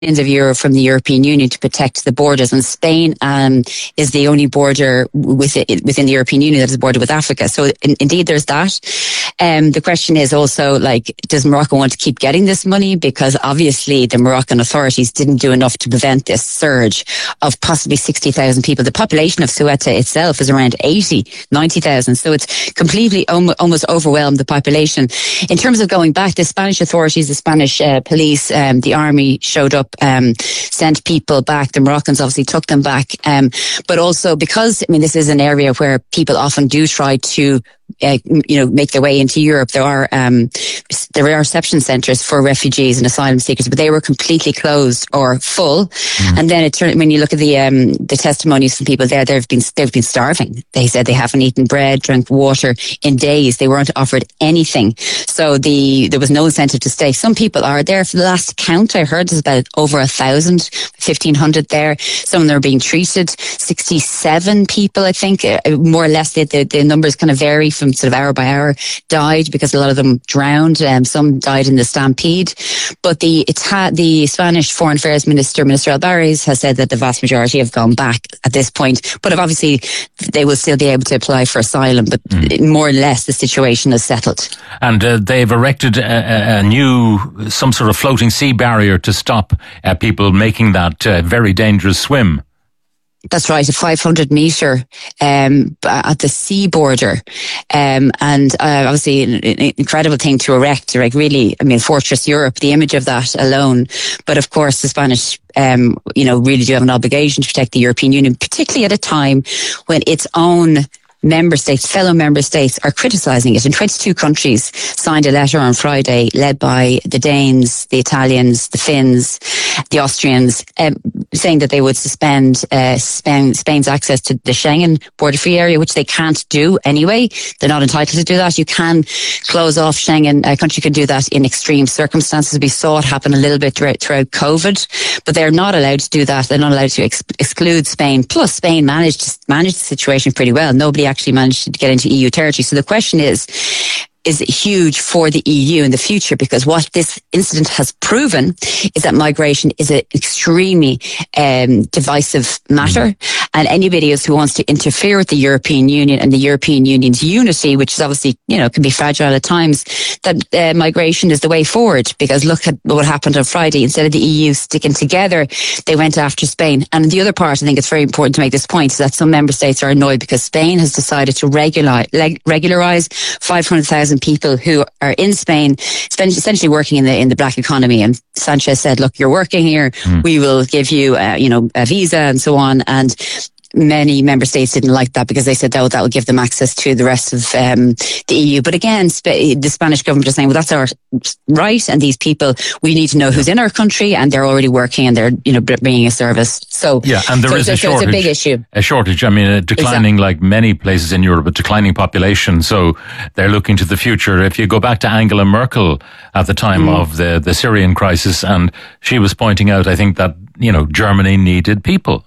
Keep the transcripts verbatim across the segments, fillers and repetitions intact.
of euro from the European Union to protect the borders, and Spain um, is the only border within, within the European Union that is a border with Africa. So in, indeed there's that. Um, the question is also, like, does Morocco want to keep getting this money? Because obviously the Moroccan authorities didn't do enough to prevent this surge of possibly sixty thousand people. The population of Ceuta itself is around eighty, ninety thousand. So it's completely om- almost overwhelmed the population. In terms of going back, the Spanish authorities, the Spanish uh, police, um, the army showed up, um, sent people back. The Moroccans obviously took them back. Um, but also because, I mean, this is an area where people often do try to Uh, you know, make their way into Europe. There are um, there are reception centres for refugees and asylum seekers, but they were completely closed or full. Mm. And then it turned, when you look at the um, the testimonies from people there, they've been they've been starving. They said they haven't eaten bread, drank water in days. They weren't offered anything. So the there was no incentive to stay. Some people are there. For the last count I heard, there's about over a thousand, fifteen hundred there. Some of them are being treated. Sixty-seven people, I think, uh, more or less. The, the the numbers kind of vary from sort of hour by hour, died because a lot of them drowned. Um, some died in the stampede. But the Ita- the Spanish Foreign Affairs Minister, Minister Albares, has said that the vast majority have gone back at this point. But obviously, they will still be able to apply for asylum. But mm. more or less, the situation is settled. And uh, they've erected a, a new, some sort of floating sea barrier to stop uh, people making that uh, very dangerous swim. That's right, a five hundred metre um, at the sea border. Um, and uh, obviously an, an incredible thing to erect, like really, I mean, Fortress Europe, the image of that alone. But of course, the Spanish, um, you know, really do have an obligation to protect the European Union, particularly at a time when its own member states, fellow member states, are criticising it. And twenty-two countries signed a letter on Friday, led by the Danes, the Italians, the Finns, the Austrians, um, saying that they would suspend uh, Spain, Spain's access to the Schengen border-free area, which they can't do anyway. They're not entitled to do that. You can close off Schengen. A country can do that in extreme circumstances. We saw it happen a little bit throughout, throughout COVID, but they're not allowed to do that. They're not allowed to ex- exclude Spain. Plus, Spain managed managed the situation pretty well. Nobody actually managed to get into E U territory. So the question is, is huge for the E U in the future, because what this incident has proven is that migration is an extremely um, divisive matter, mm-hmm. and anybody else who wants to interfere with the European Union and the European Union's unity, which is obviously, you know, can be fragile at times, that uh, migration is the way forward. Because look at what happened on Friday. Instead of the E U sticking together, they went after Spain. And the other part, I think it's very important to make this point, is that some member states are annoyed because Spain has decided to regularize, regularize five hundred thousand people who are in Spain, essentially working in the in the black economy. And Sanchez said, "Look, you're working here. Mm. We will give you, uh, you know, a visa and so on." And many member states didn't like that because they said, "Oh, that will give them access to the rest of um, the E U." But again, Sp- the Spanish government is saying, "Well, that's our right, and these people, we need to know who's in our country, and they're already working, and they're, you know, bringing a service." So yeah, and there so, is so, a shortage. So it's a big issue. A shortage. I mean, a declining, exactly. like many places in Europe, a declining population. So they're looking to the future. If you go back to Angela Merkel at the time mm. of the the Syrian crisis, and she was pointing out, I think that, you know, Germany needed people.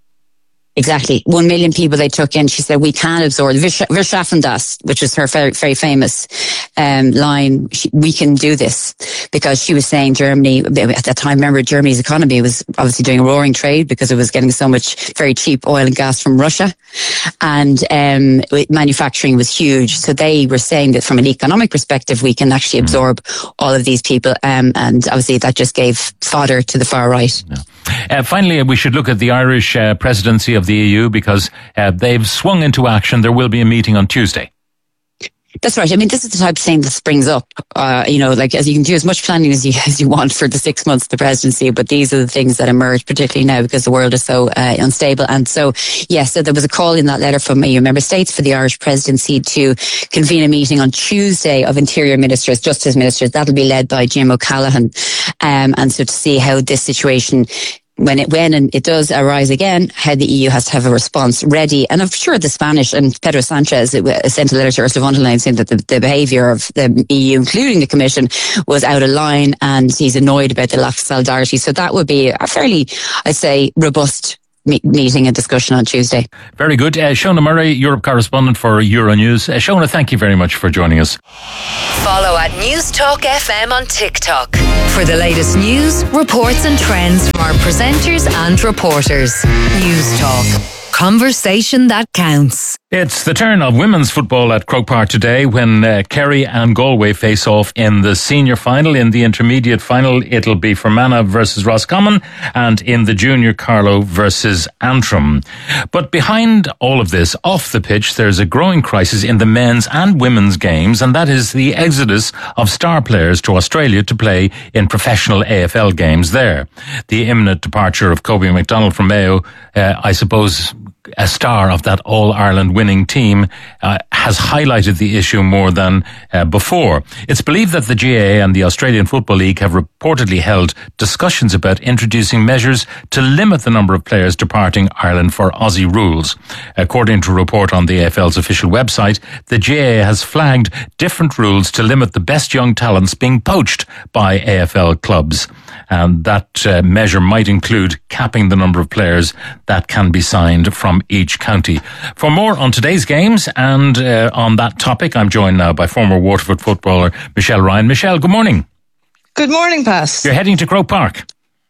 Exactly. One million people they took in. She said, we can absorb. Wir schaffen das, which is her very, very famous um, line. She, we can do this. Because she was saying Germany, at that time, remember, Germany's economy was obviously doing a roaring trade because it was getting so much very cheap oil and gas from Russia. And um, manufacturing was huge. So they were saying that from an economic perspective, we can actually absorb all of these people. Um, and obviously that just gave fodder to the far right. Yeah. Uh, finally, we should look at the Irish uh, presidency of the E U, because uh, they've swung into action. There will be a meeting on Tuesday. That's right. I mean, this is the type of thing that springs up. Uh, you know, like, as you can do as much planning as you as you want for the six months of the presidency, but these are the things that emerge, particularly now because the world is so uh, unstable. And so, yes, so there was a call in that letter from E U member states for the Irish presidency to convene a meeting on Tuesday of Interior Ministers, Justice Ministers. That'll be led by Jim O'Callaghan. Um, and so to see how this situation, when it when and it does arise again, how the E U has to have a response ready. And I'm sure the Spanish, and Pedro Sanchez sent a letter to Ursula von der Leyen saying that the, the behaviour of the E U, including the Commission, was out of line, and he's annoyed about the lack of solidarity. So that would be a fairly, I'd say, robust me- meeting and discussion on Tuesday. Very good. Uh, Shona Murray, Europe correspondent for Euronews. Uh, Shona, thank you very much for joining us. Follow at News Talk F M on TikTok for the latest news, reports and trends from our presenters and reporters. News Talk. Conversation that counts. It's the turn of women's football at Croke Park today when uh, Kerry and Galway face off in the senior final. In the intermediate final, it'll be Fermanagh versus Roscommon, and in the junior, Carlow versus Antrim. But behind all of this, off the pitch, there's a growing crisis in the men's and women's games, and that is the exodus of star players to Australia to play in professional A F L games there. The imminent departure of Kobe McDonald from Mayo, uh, I suppose, a star of that All-Ireland winning team, uh, has highlighted the issue more than uh, before. It's believed that the G A A and the Australian Football League have reportedly held discussions about introducing measures to limit the number of players departing Ireland for Aussie rules. According to a report on the A F L's official website, the G A A has flagged different rules to limit the best young talents being poached by A F L clubs. And that uh, measure might include capping the number of players that can be signed from each county. For more on today's games and uh, on that topic, I'm joined now by former Waterford footballer Michelle Ryan. Michelle, good morning. Good morning, Pat. You're heading to Croke Park.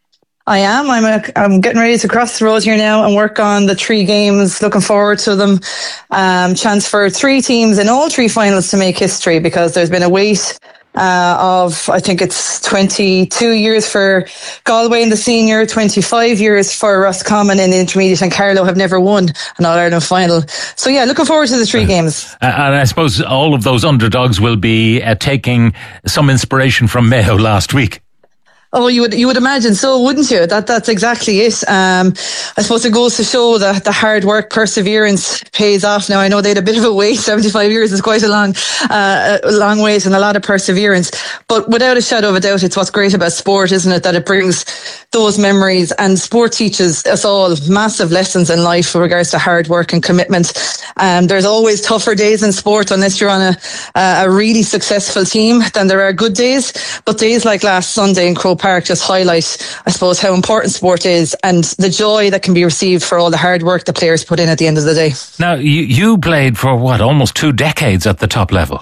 I am. I'm a, I'm getting ready to cross the road here now and work on the three games. Looking forward to them. Um, chance for three teams in all three finals to make history, because there's been a wait Uh, of, I think it's twenty-two years for Galway in the senior, twenty-five years for Roscommon in the intermediate, and Carlow have never won an All-Ireland final. So yeah, looking forward to the three games. Uh, and I suppose all of those underdogs will be uh, taking some inspiration from Mayo last week. Oh, you would you would imagine so, wouldn't you? That that's exactly it. Um, I suppose it goes to show that the hard work, perseverance pays off. Now I know they had a bit of a wait. seventy-five years is quite a long, uh, a long wait, and a lot of perseverance. But without a shadow of a doubt, it's what's great about sport, isn't it? That it brings those memories, and sport teaches us all massive lessons in life with regards to hard work and commitment. Um, there's always tougher days in sport unless you're on a a really successful team. Then there are good days, but days like last Sunday in Croke Park just highlight, I suppose, how important sport is and the joy that can be received for all the hard work the players put in at the end of the day. Now, you, you played for what, almost two decades at the top level?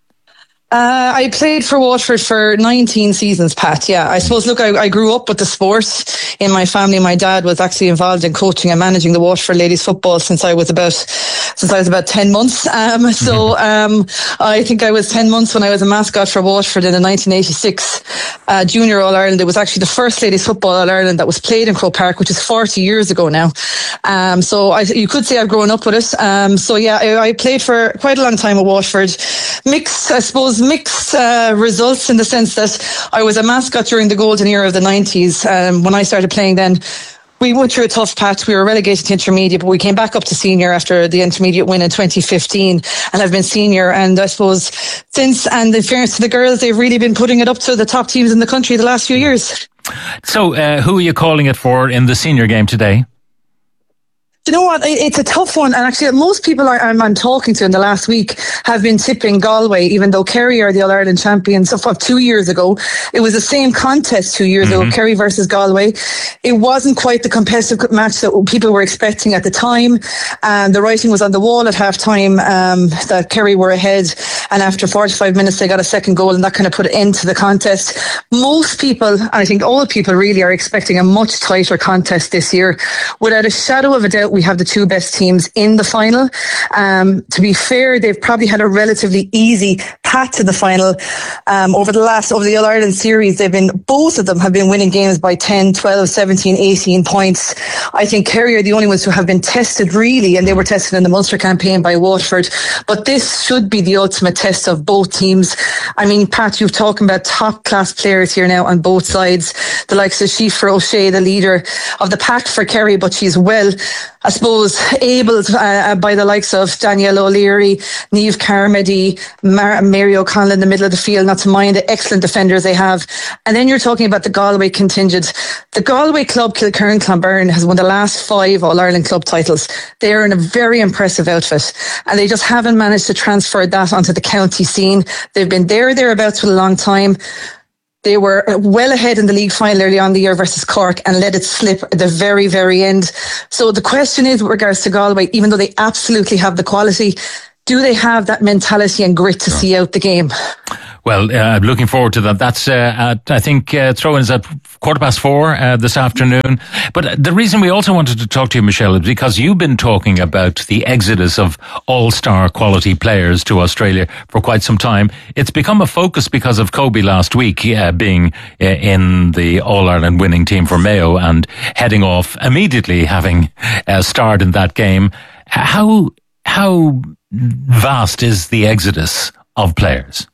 Uh, I played for Waterford for nineteen seasons, Pat. Yeah, I suppose, look, I, I grew up with the sport in my family. My dad was actually involved in coaching and managing the Waterford ladies football since I was about, since I was about ten months. Um, so, um, I think I was ten months when I was a mascot for Waterford in the nineteen eighty-six uh, Junior All-Ireland. It was actually the first ladies football All-Ireland that was played in Croke Park, which is forty years ago now. Um, so I, you could say I've grown up with it. Um, so yeah, I, I played for quite a long time at Waterford. Mixed, I suppose, mixed uh, results in the sense that I was a mascot during the golden era of the nineties. Um, when I started playing then, we went through a tough patch. We were relegated to intermediate, but we came back up to senior after the intermediate win in twenty fifteen, and have been senior. And I suppose since, and in fairness to the girls, they've really been putting it up to the top teams in the country the last few years. So uh, who are you calling it for in the senior game today? Do you know what? It's a tough one. And actually, most people I'm, I'm talking to in the last week have been tipping Galway, even though Kerry are the All-Ireland champions of two years ago. It was the same contest two years mm-hmm. ago, Kerry versus Galway. It wasn't quite the competitive match that people were expecting at the time. And the writing was on the wall at half-time um, that Kerry were ahead. And after forty-five minutes, they got a second goal, and that kind of put an end to the contest. Most people, and I think all people really, are expecting a much tighter contest this year. Without a shadow of a doubt, we have the two best teams in the final. Um, to be fair, they've probably had a relatively easy path to the final. Um, over the last, over the All-Ireland series, they've been, both of them have been winning games by ten, twelve, seventeen, eighteen points. I think Kerry are the only ones who have been tested really, and they were tested in the Munster campaign by Waterford. But this should be the ultimate test of both teams. I mean, Pat, you've talking about top class players here now on both sides. The likes of Síofra O'Shea, the leader of the pack for Kerry, but she's well, I suppose, able uh, by the likes of Danielle O'Leary, Niamh Carmody, Mar- Mary O'Connell in the middle of the field, not to mind the excellent defenders they have. And then you're talking about the Galway contingent. The Galway club, Kilkern Clonberne, has won the last five All-Ireland club titles. They are in a very impressive outfit, and they just haven't managed to transfer that onto the county scene. They've been there, thereabouts for a long time. They were well ahead in the league final early on in the year versus Cork and let it slip at the very, very end. So the question is, with regards to Galway, even though they absolutely have the quality, do they have that mentality and grit to sure. see out the game? Well, uh, I'm looking forward to that. That's, uh, at, I think, uh, throw-ins at quarter past four uh, this afternoon. But the reason we also wanted to talk to you, Michelle, is because you've been talking about the exodus of all-star quality players to Australia for quite some time. It's become a focus because of Kobe last week uh, being uh, in the All-Ireland winning team for Mayo and heading off immediately, having uh, starred in that game. How how vast is the exodus of players?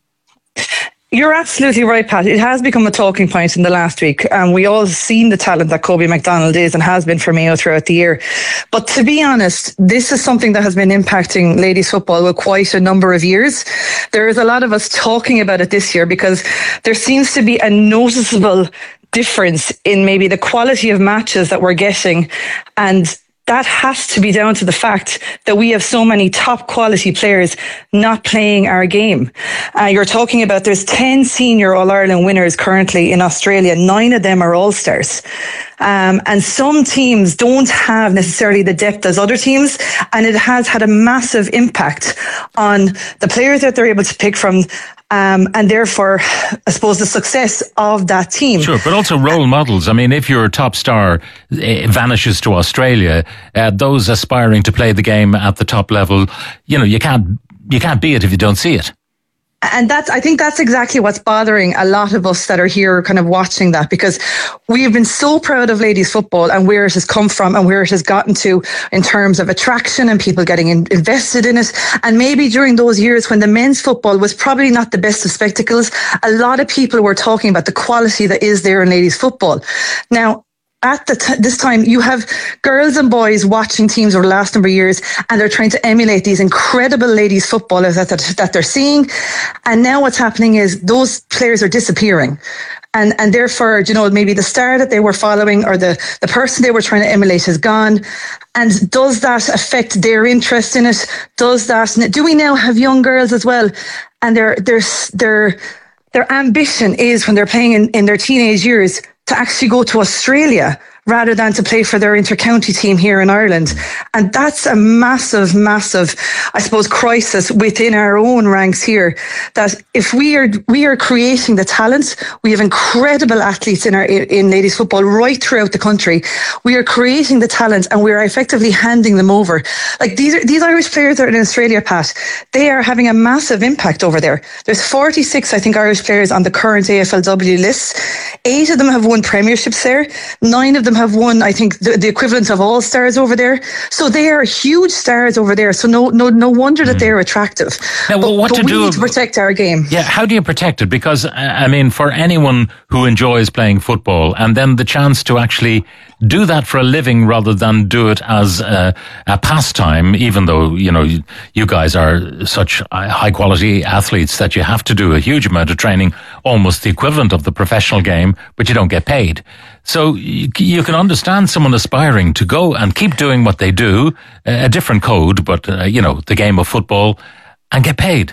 You're absolutely right, Pat. It has become a talking point in the last week, and we all seen the talent that Kobe McDonald is and has been for Mayo throughout the year. But to be honest, this is something that has been impacting ladies football for quite a number of years. There is a lot of us talking about it this year because there seems to be a noticeable difference in maybe the quality of matches that we're getting, and that has to be down to the fact that we have so many top quality players not playing our game. Uh, you're talking about there's ten senior All-Ireland winners currently in Australia. Nine of them are All-Stars. Um, and some teams don't have necessarily the depth as other teams, and it has had a massive impact on the players that they're able to pick from. Um, and therefore, I suppose the success of that team. Sure, but also role models. I mean, if your top star uh, vanishes to Australia, uh, those aspiring to play the game at the top level, you know, you can't you can't be it if you don't see it. And that's, I think that's exactly what's bothering a lot of us that are here kind of watching that, because we have been so proud of ladies football and where it has come from and where it has gotten to in terms of attraction and people getting in, invested in it. And maybe during those years when the men's football was probably not the best of spectacles, a lot of people were talking about the quality that is there in ladies football. Now, at the t- this time, you have girls and boys watching teams over the last number of years, and they're trying to emulate these incredible ladies footballers that, that, that they're seeing. And now what's happening is those players are disappearing. And and therefore, you know, maybe the star that they were following or the, the person they were trying to emulate has gone. And does that affect their interest in it? Does that, do we now have young girls as well? And their, their, their, their ambition is when they're playing in, in their teenage years to actually go to Australia rather than to play for their inter-county team here in Ireland. And that's a massive, massive, I suppose, crisis within our own ranks here, that if we are we are creating the talent, we have incredible athletes in our in ladies football right throughout the country. We are creating the talent and we are effectively handing them over. Like these are, these Irish players that are in Australia, Pat, they are having a massive impact over there. There's forty-six, I think, Irish players on the current A F L W list. Eight of them have won premierships there. Nine of them have won, I think, the, the equivalent of all stars over there. So they are huge stars over there. So no, no, no wonder that mm. they're attractive. Now, well, what but, to but do we need to protect our game. Yeah, how do you protect it? Because I mean, for anyone who enjoys playing football, and then the chance to actually do that for a living rather than do it as a, a pastime, even though, you know, you, you guys are such high quality athletes that you have to do a huge amount of training, almost the equivalent of the professional game, but you don't get paid. So you, you can understand someone aspiring to go and keep doing what they do, a different code, but, uh, you know, the game of football, and get paid.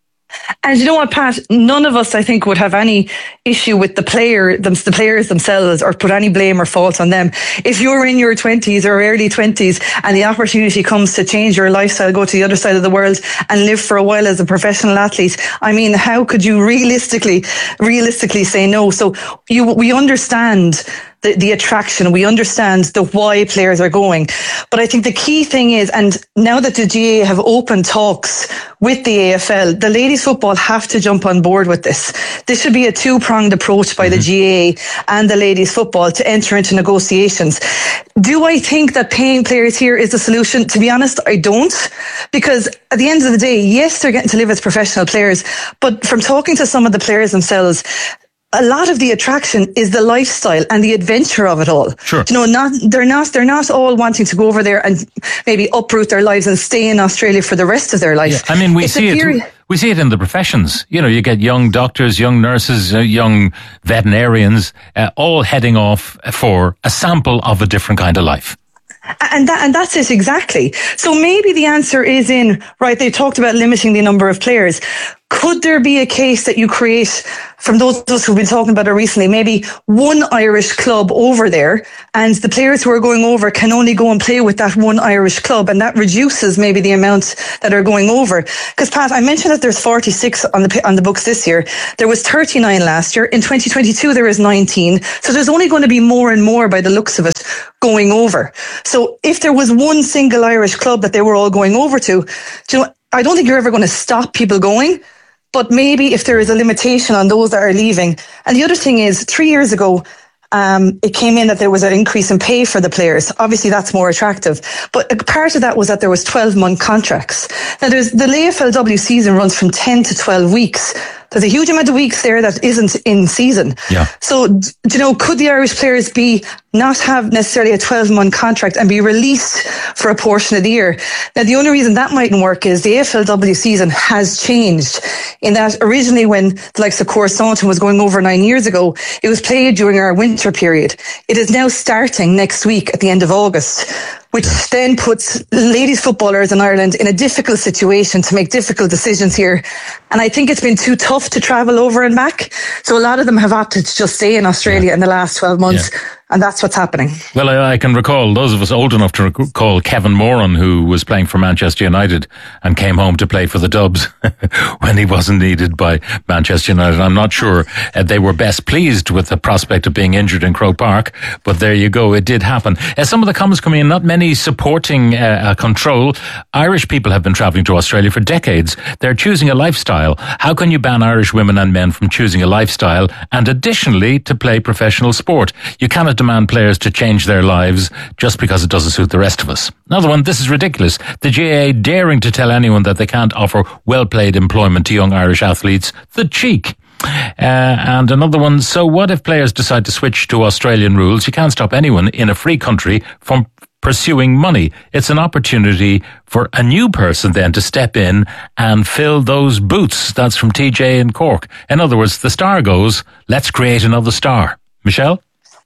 And you know what, Pat? None of us, I think, would have any issue with the player, the, the players themselves, or put any blame or fault on them. If you're in your twenties or early twenties and the opportunity comes to change your lifestyle, go to the other side of the world and live for a while as a professional athlete, I mean, how could you realistically, realistically say no? So you, we understand The, the attraction. We understand the why players are going. But I think the key thing is, and now that the G A A have opened talks with the A F L, the ladies football have to jump on board with this. This should be a two-pronged approach by mm-hmm. the G A A and the ladies football to enter into negotiations. Do I think that paying players here is the solution? To be honest, I don't. Because at the end of the day, yes, they're getting to live as professional players, but from talking to some of the players themselves, a lot of the attraction is the lifestyle and the adventure of it all. Sure. You know, not they're not they're not all wanting to go over there and maybe uproot their lives and stay in Australia for the rest of their life. Yeah, I mean, we it's see it. We see it in the professions. You know, you get young doctors, young nurses, uh, young veterinarians, uh, all heading off for a sample of a different kind of life. And that, and that's it exactly. So maybe the answer is in, right, they talked about limiting the number of players. Could there be a case that you create, from those of us who've been talking about it recently, maybe one Irish club over there, and the players who are going over can only go and play with that one Irish club, and that reduces maybe the amount that are going over? Because Pat, I mentioned that there's forty-six on the on the books this year. There was thirty-nine last year. In twenty twenty-two, there is nineteen. So there's only going to be more and more, by the looks of it, going over. So if there was one single Irish club that they were all going over to, do you know, I don't think you're ever going to stop people going. But maybe if there is a limitation on those that are leaving. And the other thing is, three years ago, um, it came in that there was an increase in pay for the players. Obviously, that's more attractive. But a part of that was that there was twelve-month contracts. Now, there's the A F L W season runs from ten to twelve weeks. There's a huge amount of weeks there that isn't in season. Yeah. So, do you know, could the Irish players be not have necessarily a twelve-month contract and be released for a portion of the year? Now, the only reason that mightn't work is the A F L W season has changed, in that originally when the likes of Cora Staunton was going over nine years ago, it was played during our winter period. It is now starting next week at the end of August, which then puts ladies footballers in Ireland in a difficult situation to make difficult decisions here. And I think it's been too tough to travel over and back. So a lot of them have opted to just stay in Australia yeah. in the last twelve months. Yeah. And that's what's happening. Well, I, I can recall, those of us old enough to recall Kevin Moran, who was playing for Manchester United and came home to play for the Dubs when he wasn't needed by Manchester United. I'm not sure uh, they were best pleased with the prospect of being injured in Croke Park, but there you go, it did happen. Uh, some of the comments coming in, not many supporting uh, control. Irish people have been travelling to Australia for decades. They're choosing a lifestyle. How can you ban Irish women and men from choosing a lifestyle and additionally to play professional sport? You cannot demand players to change their lives just because it doesn't suit the rest of us. Another one, this is ridiculous. The G A A daring to tell anyone that they can't offer well-paid employment to young Irish athletes. The cheek. Uh, and another one, so what if players decide to switch to Australian rules? You can't stop anyone in a free country from pursuing money. It's an opportunity for a new person then to step in and fill those boots. That's from T J in Cork. In other words, the star goes, let's create another star. Michelle?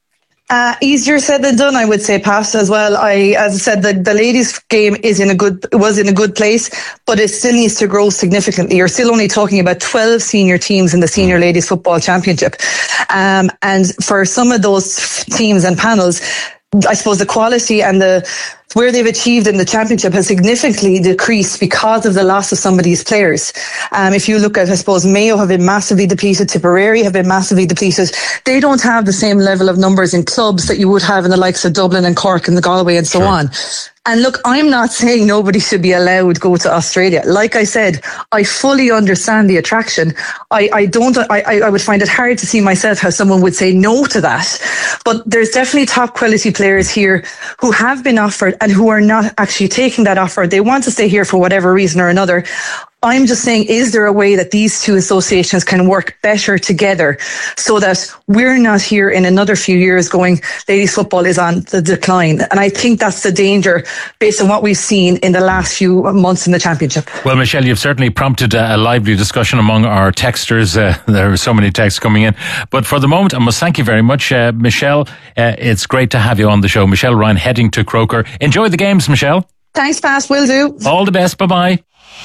Uh, easier said than done, I would say, Pat, as well. I, as I said, the, the ladies' game is in a good, was in a good place, but it still needs to grow significantly. You're still only talking about twelve senior teams in the Senior Ladies Football Championship. Um, and for some of those teams and panels, I suppose the quality and the where they've achieved in the championship has significantly decreased because of the loss of some of these players. Um, if you look at, I suppose, Mayo have been massively depleted, Tipperary have been massively depleted. They don't have the same level of numbers in clubs that you would have in the likes of Dublin and Cork and the Galway and so sure. on. And look, I'm not saying nobody should be allowed to go to Australia. Like I said, I fully understand the attraction. I, I don't, I, I would find it hard to see myself how someone would say no to that. But there's definitely top quality players here who have been offered and who are not actually taking that offer. They want to stay here for whatever reason or another. I'm just saying, is there a way that these two associations can work better together so that we're not here in another few years going, ladies football is on the decline? And I think that's the danger based on what we've seen in the last few months in the championship. Well, Michelle, you've certainly prompted a, a lively discussion among our texters. Uh, there are so many texts coming in. But for the moment, I must thank you very much, uh, Michelle. Uh, it's great to have you on the show. Michelle Ryan heading to Croker. Enjoy the games, Michelle. Thanks, Pat. Will do. All the best. Bye-bye.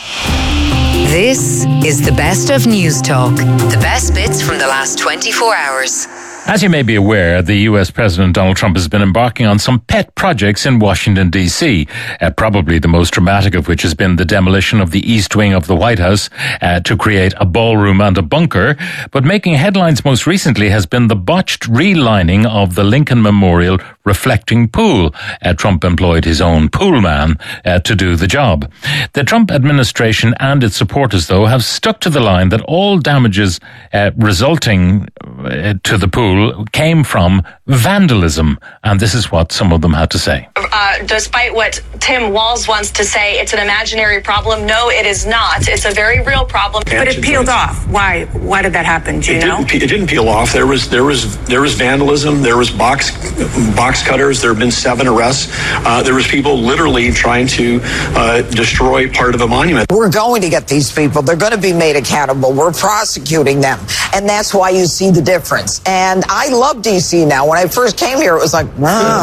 This is the best of News Talk. The best bits from the last twenty-four hours. As you may be aware, the U S President Donald Trump has been embarking on some pet projects in Washington, D C, uh, probably the most dramatic of which has been the demolition of the East Wing of the White House uh, to create a ballroom and a bunker. But making headlines most recently has been the botched relining of the Lincoln Memorial reflecting pool. Uh, Trump employed his own pool man uh, to do the job. The Trump administration and its supporters, though, have stuck to the line that all damages uh, resulting uh, to the pool came from vandalism, and this is what some of them had to say. Uh, despite what Tim Walz wants to say it's an imaginary problem. No, it is not. It's a very real problem. But it peeled off. Why? Why did that happen? Do you it know? Didn't, it didn't peel off. There was there was there was vandalism. There was box box cutters. There have been seven arrests. Uh, there was people literally trying to uh, destroy part of a monument. We're going to get these people. They're going to be made accountable. We're prosecuting them, and that's why you see the difference. And I love D C now. When I first came here, it was like,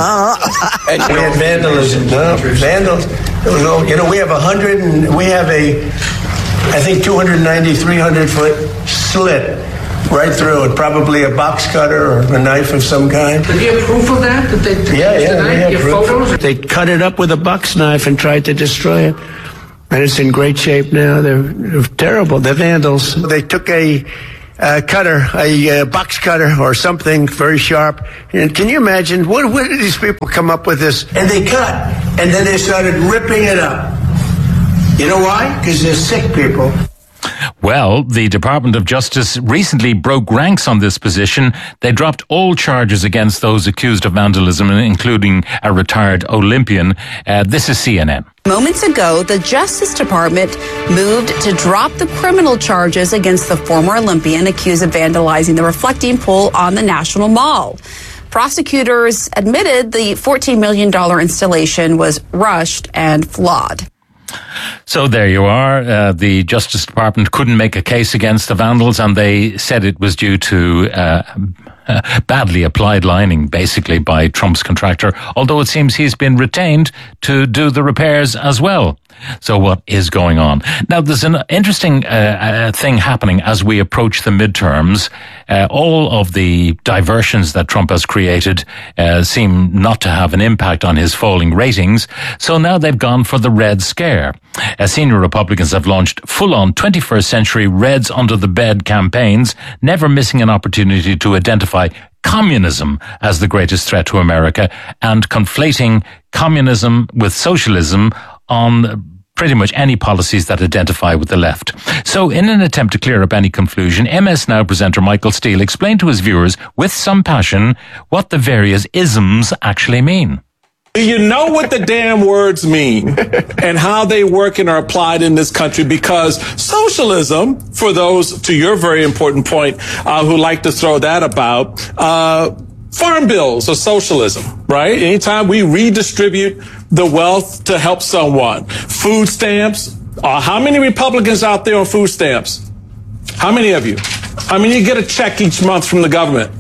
ah. And we had vandalism. No, vandals. No, you know, we have a hundred, and we have a, I think, two ninety, three hundred foot slit right through it. Probably a box cutter or a knife of some kind. Do you have proof of that? That they yeah, yeah, the we have your proof. photos? They cut it up with a box knife and tried to destroy it. And it's in great shape now. They're, they're terrible. They're vandals. They took a uh, cutter, a uh, box cutter or something very sharp. And can you imagine, what, what did these people come up with this? And they cut. And then they started ripping it up. You know why? Because they're sick people. Well, the Department of Justice recently broke ranks on this position. They dropped all charges against those accused of vandalism, including a retired Olympian. Uh, this is C N N. Moments ago, the Justice Department moved to drop the criminal charges against the former Olympian accused of vandalizing the reflecting pool on the National Mall. Prosecutors admitted the fourteen million dollars installation was rushed and flawed. So there you are. Uh, the Justice Department couldn't make a case against the vandals, and they said it was due to uh, uh, badly applied lining, basically, by Trump's contractor, although it seems he's been retained to do the repairs as well. So what is going on? Now, there's an interesting uh, uh, thing happening as we approach the midterms. Uh, all of the diversions that Trump has created uh, seem not to have an impact on his falling ratings. So now they've gone for the Red Scare. Uh, senior Republicans have launched full-on twenty-first century Reds under the bed campaigns, never missing an opportunity to identify communism as the greatest threat to America and conflating communism with socialism on pretty much any policies that identify with the left. So in an attempt to clear up any confusion, M S Now presenter Michael Steele explained to his viewers with some passion what the various isms actually mean. Do you know what the damn words mean and how they work and are applied in this country? Because socialism, for those, to your very important point, uh, who like to throw that about, uh, farm bills are socialism, right? Anytime we redistribute the wealth to help someone. Food stamps. Uh, how many Republicans out there on food stamps? How many of you? How many you get a check each month from the government?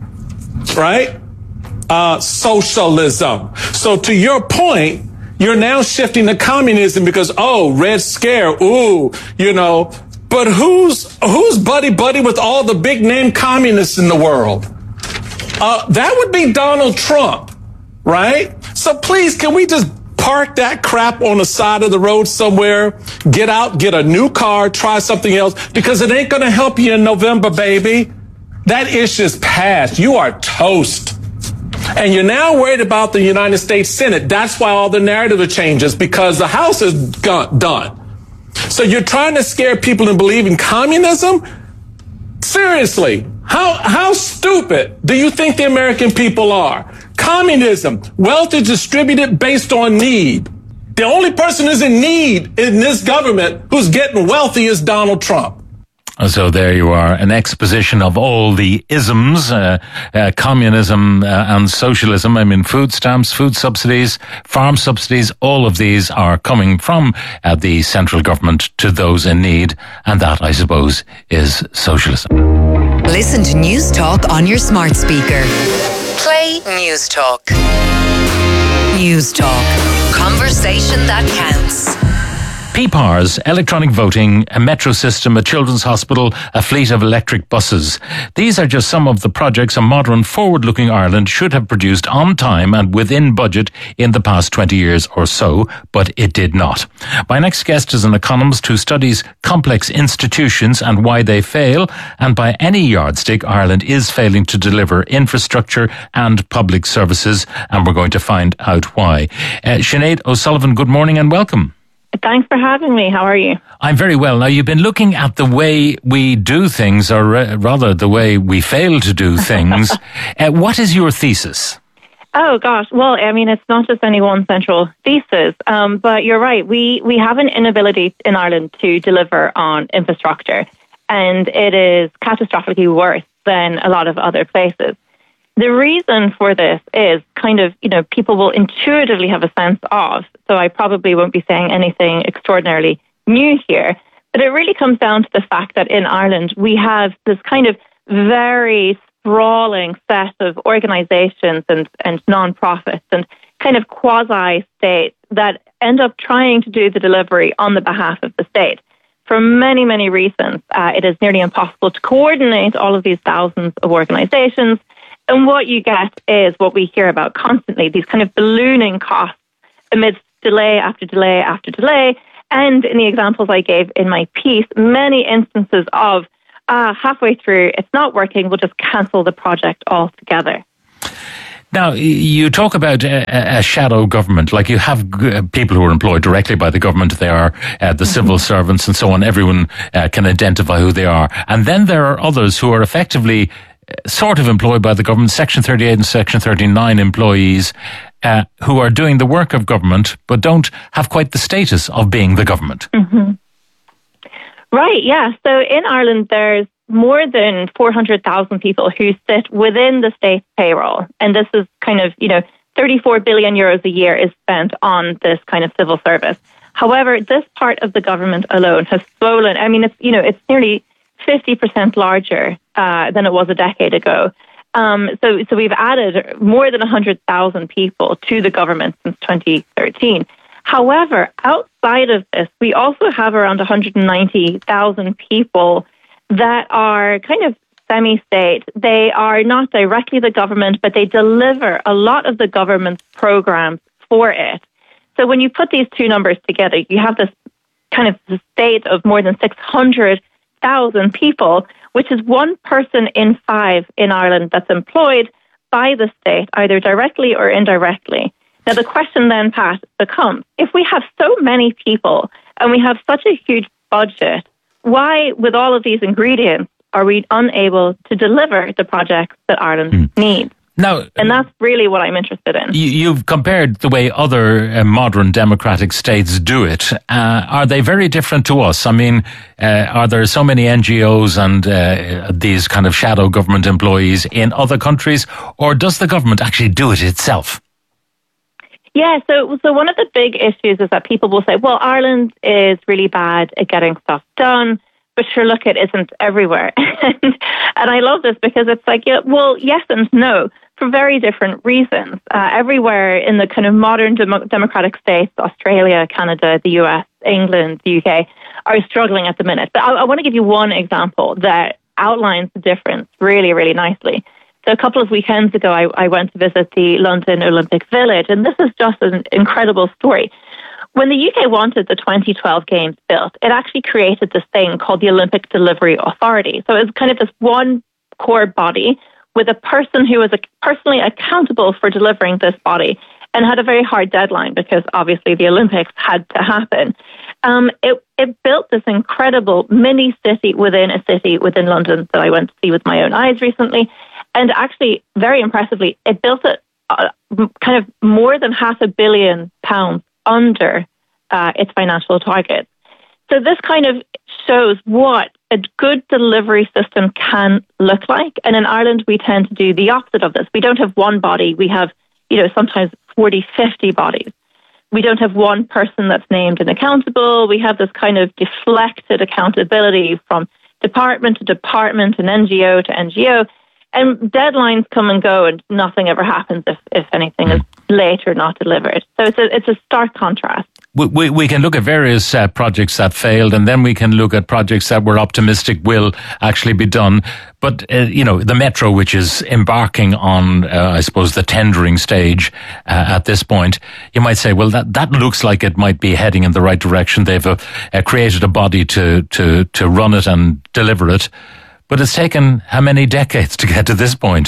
Right? Uh, socialism. So to your point, you're now shifting to communism because, oh, Red Scare, ooh, you know, but who's, who's buddy buddy with all the big name communists in the world? Uh, that would be Donald Trump, right? So please, can we just park that crap on the side of the road somewhere, get out, get a new car, try something else, because it ain't going to help you in November, baby. That issue's passed. You are toast. And you're now worried about the United States Senate. That's why all the narrative changes, because the House is gone, done. So you're trying to scare people into believing communism? Seriously, how how stupid do you think the American people are? Communism, wealth is distributed based on need. The only person who's in need in this government who's getting wealthy is Donald Trump. So there you are, an exposition of all the isms, uh, uh, communism uh, and socialism. I mean, food stamps, food subsidies, farm subsidies, all of these are coming from uh, the central government to those in need. And that, I suppose, is socialism. Listen to News Talk on your smart speaker. Play News Talk. News Talk. Conversation that counts. P P A Rs, electronic voting, a metro system, a children's hospital, a fleet of electric buses. These are just some of the projects a modern, forward-looking Ireland should have produced on time and within budget in the past twenty years or so, but it did not. My next guest is an economist who studies complex institutions and why they fail, and by any yardstick, Ireland is failing to deliver infrastructure and public services, and we're going to find out why. Uh, Sinead O'Sullivan, good morning and welcome. Thanks for having me. How are you? I'm very well. Now, you've been looking at the way we do things, or uh, rather the way we fail to do things. uh, what is your thesis? Oh gosh, well, I mean, it's not just any one central thesis, um, but you're right. We we have an inability in Ireland to deliver on infrastructure, and it is catastrophically worse than a lot of other places. The reason for this is kind of, you know, people will intuitively have a sense of, so I probably won't be saying anything extraordinarily new here, but it really comes down to the fact that in Ireland we have this kind of very sprawling set of organisations and, and non-profits and kind of quasi-states that end up trying to do the delivery on the behalf of the state. For many, many reasons, uh, it is nearly impossible to coordinate all of these thousands of organisations. And what you get is what we hear about constantly, these kind of ballooning costs amidst delay after delay after delay. And in the examples I gave in my piece, many instances of Uh, halfway through, it's not working, we'll just cancel the project altogether. Now, you talk about a, a shadow government, like you have people who are employed directly by the government. They are uh, the civil servants and so on. Everyone uh, can identify who they are. And then there are others who are effectively sort of employed by the government, Section thirty-eight and Section thirty-nine employees uh, who are doing the work of government but don't have quite the status of being the government. Mm-hmm. Right, yeah. So in Ireland, there's more than four hundred thousand people who sit within the state payroll. And this is kind of, you know, thirty-four billion euros a year is spent on this kind of civil service. However, this part of the government alone has swollen. I mean, it's, you know, it's nearly fifty percent larger uh, than it was a decade ago. Um, so, so we've added more than one hundred thousand people to the government since twenty thirteen. However, outside of this, we also have around one hundred ninety thousand people that are kind of semi-state. They are not directly the government, but they deliver a lot of the government's programs for it. So when you put these two numbers together, you have this kind of state of more than six hundred thousand people, which is one person in five in Ireland that's employed by the state, either directly or indirectly. Now, the question then, Pat, becomes, if we have so many people and we have such a huge budget, why, with all of these ingredients, are we unable to deliver the projects that Ireland mm. needs? Now, and that's really what I'm interested in. You, you've compared the way other uh, modern democratic states do it. Uh, are they very different to us? I mean, uh, are there so many N G Os and uh, these kind of shadow government employees in other countries, or does the government actually do it itself? Yeah, so so one of the big issues is that people will say, well, Ireland is really bad at getting stuff done, but sure, look, it isn't everywhere. and, and I love this because it's like, yeah, well, yes and no, for very different reasons. Uh, everywhere in the kind of modern dem- democratic states, Australia, Canada, the U S, England, the U K, are struggling at the minute. But I, I want to give you one example that outlines the difference really, really nicely. So a couple of weekends ago, I, I went to visit the London Olympic Village, and this is just an incredible story. When the U K wanted the twenty twelve Games built, it actually created this thing called the Olympic Delivery Authority. So it was kind of this one core body with a person who was personally accountable for delivering this body and had a very hard deadline because obviously the Olympics had to happen. Um, it, it built this incredible mini city within a city within London that I went to see with my own eyes recently. And actually, very impressively, it built it uh, kind of more than half a billion pounds under uh, its financial targets. So this kind of shows what a good delivery system can look like. And in Ireland, we tend to do the opposite of this. We don't have one body. We have, you know, sometimes forty, fifty bodies. We don't have one person that's named and accountable. We have this kind of deflected accountability from department to department and N G O to N G O. And deadlines come and go and nothing ever happens if, if anything is late or not delivered. So it's a, it's a stark contrast. We, we, we can look at various uh, projects that failed, and then we can look at projects that we're optimistic will actually be done. But, uh, you know, the Metro, which is embarking on, uh, I suppose, the tendering stage uh, at this point, you might say, well, that, that looks like it might be heading in the right direction. They've uh, uh, created a body to, to, to run it and deliver it. But it's taken how many decades to get to this point?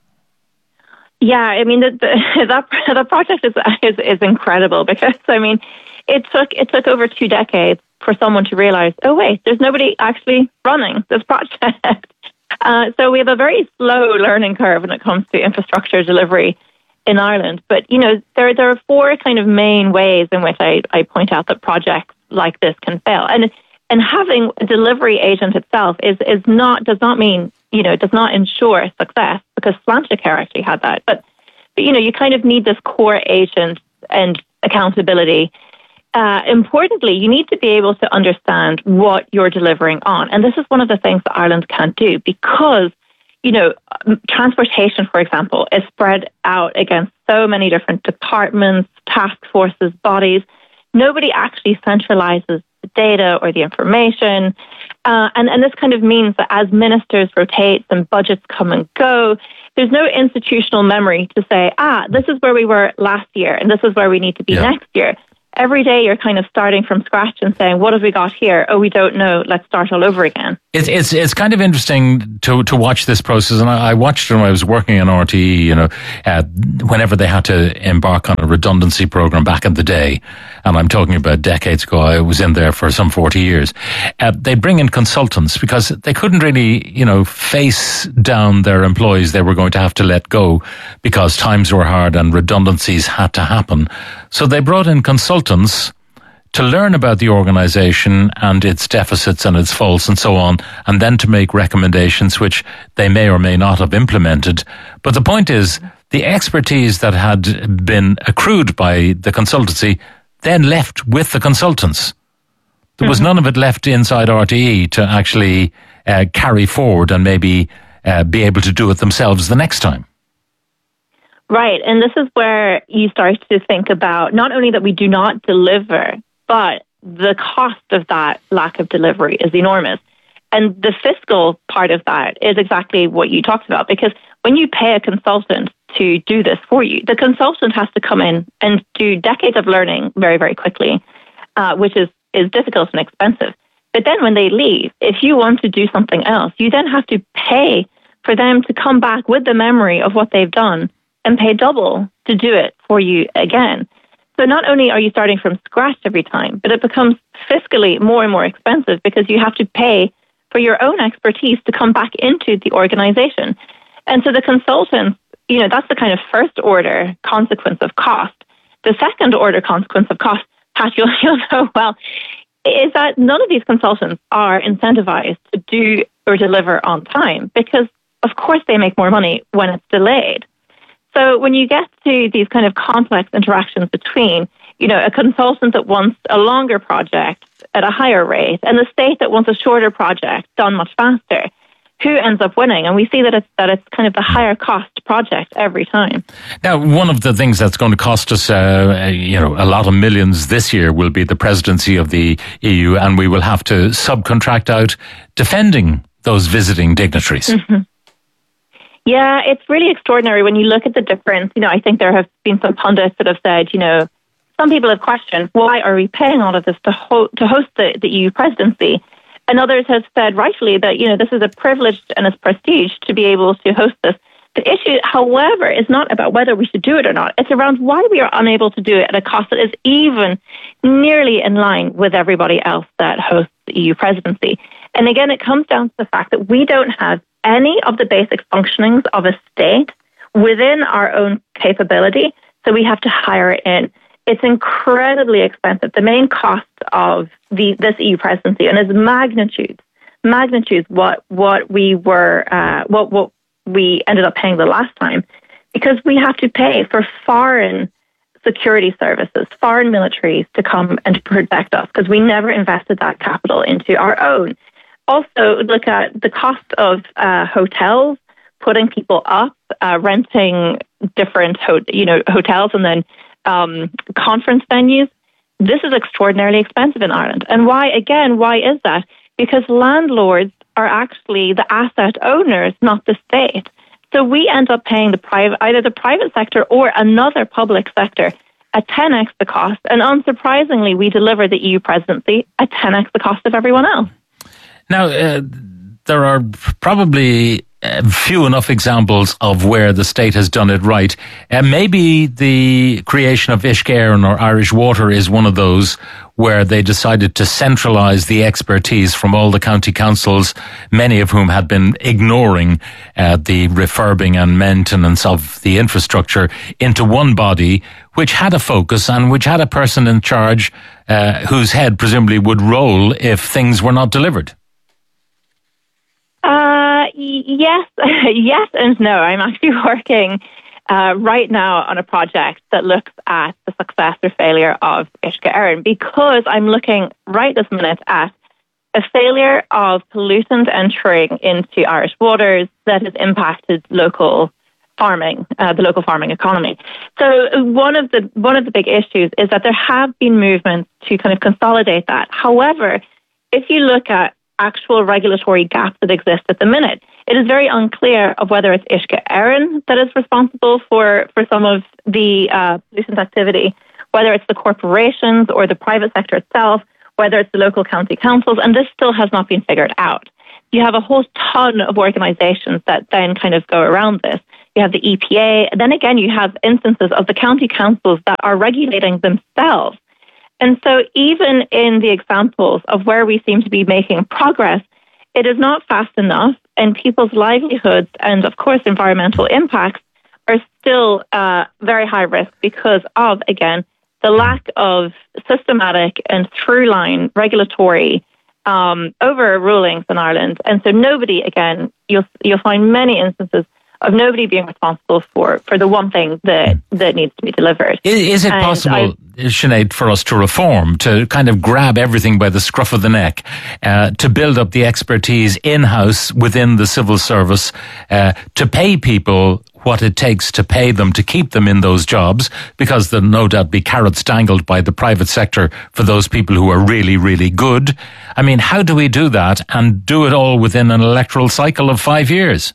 Yeah, I mean, the, the, that the project is, is is incredible because, I mean, it took it took over two decades for someone to realize, oh, wait, there's nobody actually running this project. Uh, so we have a very slow learning curve when it comes to infrastructure delivery in Ireland. But, you know, there there are four kind of main ways in which I, I point out that projects like this can fail. And and having a delivery agent itself is is not does not mean, you know, does not ensure success, because Sláintecare actually had that. But, but, you know, you kind of need this core agent and accountability. Uh, importantly, you need to be able to understand what you're delivering on. And this is one of the things that Ireland can't do, because, you know, transportation, for example, is spread out against so many different departments, task forces, bodies. Nobody actually centralizes the data or the information. Uh, and, and this kind of means that as ministers rotate and budgets come and go, there's no institutional memory to say, ah, this is where we were last year and this is where we need to be yeah. next year. Every day you're kind of starting from scratch and saying, what have we got here? Oh, we don't know. Let's start all over again. It's it's it's kind of interesting to to watch this process. And I, I watched it when I was working in R T E, you know, uh, whenever they had to embark on a redundancy program back in the day. And I'm talking about decades ago. I was in there for some forty years. Uh, they'd bring in consultants because they couldn't really, you know, face down their employees they were going to have to let go because times were hard and redundancies had to happen. So they brought in consultants to learn about the organization and its deficits and its faults and so on, and then to make recommendations which they may or may not have implemented. But the point is, the expertise that had been accrued by the consultancy then left with the consultants. There was mm-hmm. none of it left inside R T E to actually uh, carry forward and maybe uh, be able to do it themselves the next time. Right. And this is where you start to think about not only that we do not deliver, but the cost of that lack of delivery is enormous. And the fiscal part of that is exactly what you talked about, because when you pay a consultant to do this for you, the consultant has to come in and do decades of learning very, very quickly, uh, which is, is difficult and expensive. But then when they leave, if you want to do something else, you then have to pay for them to come back with the memory of what they've done and pay double to do it for you again. So not only are you starting from scratch every time, but it becomes fiscally more and more expensive because you have to pay for your own expertise to come back into the organization. And so the consultants, you know, that's the kind of first order consequence of cost. The second order consequence of cost, Pat, you'll, you'll know well, is that none of these consultants are incentivized to do or deliver on time because, of course, they make more money when it's delayed. So when you get to these kind of complex interactions between, you know, a consultant that wants a longer project at a higher rate and the state that wants a shorter project done much faster, who ends up winning? And we see that it's that it's kind of the higher cost project every time. Now, one of the things that's going to cost us, uh, you know, a lot of millions this year will be the presidency of the E U, and we will have to subcontract out defending those visiting dignitaries. Mm-hmm. Yeah, it's really extraordinary when you look at the difference. You know, I think there have been some pundits that have said, you know, some people have questioned, why are we paying all of this to, ho- to host the, the E U presidency? And others have said rightfully that, you know, this is a privilege and it's prestige to be able to host this. The issue, however, is not about whether we should do it or not. It's around why we are unable to do it at a cost that is even nearly in line with everybody else that hosts the E U presidency. And again, it comes down to the fact that we don't have any of the basic functionings of a state within our own capability, so we have to hire it in. It's incredibly expensive. The main cost of the this E U presidency, and its magnitudes, magnitudes what what we were uh, what what we ended up paying the last time, because we have to pay for foreign security services, foreign militaries to come and protect us, because we never invested that capital into our own. Also, look at the cost of uh, hotels, putting people up, uh, renting different ho- you know hotels, and then um, conference venues. This is extraordinarily expensive in Ireland. And why, again, why is that? Because landlords are actually the asset owners, not the state. So we end up paying the private, either the private sector or another public sector at ten x the cost. And unsurprisingly, we deliver the E U presidency at ten x the cost of everyone else. Now, uh, there are probably uh, few enough examples of where the state has done it right. And uh, maybe the creation of Uisce Éireann or Irish Water is one of those where they decided to centralise the expertise from all the county councils, many of whom had been ignoring uh, the refurbing and maintenance of the infrastructure, into one body which had a focus and which had a person in charge uh, whose head presumably would roll if things were not delivered. Uh, yes, yes and no. I'm actually working uh, right now on a project that looks at the success or failure of Uisce Éireann, because I'm looking right this minute at a failure of pollutant entering into Irish waters that has impacted local farming, uh, the local farming economy. So one of the one of the big issues is that there have been movements to kind of consolidate that. However, if you look at actual regulatory gaps that exist at the minute, it is very unclear of whether it's Uisce Éireann that is responsible for, for some of the uh, pollutant activity, whether it's the corporations or the private sector itself, whether it's the local county councils, and this still has not been figured out. You have a whole ton of organisations that then kind of go around this. You have the E P A, and then again you have instances of the county councils that are regulating themselves. And so even in the examples of where we seem to be making progress, it is not fast enough, and people's livelihoods and, of course, environmental impacts are still uh, very high risk because of, again, the lack of systematic and through-line regulatory um, over-rulings in Ireland. And so nobody, again, you'll you'll find many instances of nobody being responsible for, for the one thing that, that needs to be delivered. Is, is it and possible, I, Sinead, for us to reform, to kind of grab everything by the scruff of the neck, uh, to build up the expertise in-house within the civil service, uh, to pay people what it takes to pay them, to keep them in those jobs, because there'll no doubt be carrots dangled by the private sector for those people who are really, really good. I mean, how do we do that and do it all within an electoral cycle of five years?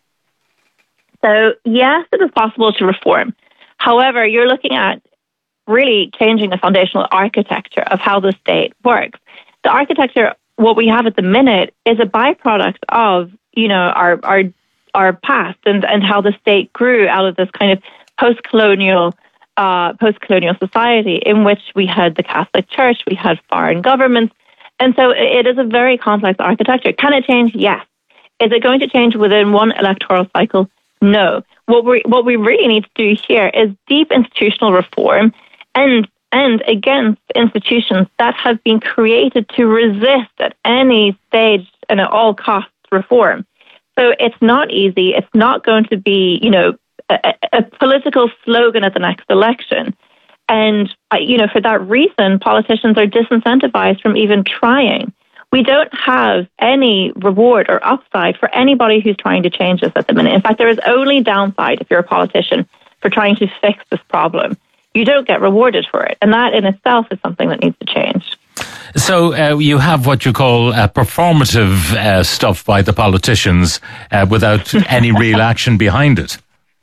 So, yes, it is possible to reform. However, you're looking at really changing the foundational architecture of how the state works. The architecture, what we have at the minute, is a byproduct of, you know, our our our past and, and how the state grew out of this kind of post-colonial uh, post-colonial society in which we had the Catholic Church, we had foreign governments, and so it is a very complex architecture. Can it change? Yes. Is it going to change within one electoral cycle? No. What we what we really need to do here is deep institutional reform and and against institutions that have been created to resist at any stage and at all costs reform. So it's not easy. It's not going to be, you know, a, a political slogan at the next election. And, you know, for that reason, politicians are disincentivized from even trying. We don't have any reward or upside for anybody who's trying to change this at the minute. In fact, there is only downside if you're a politician for trying to fix this problem. You don't get rewarded for it. And that in itself is something that needs to change. So uh, you have what you call uh, performative uh, stuff by the politicians uh, without any real action behind it.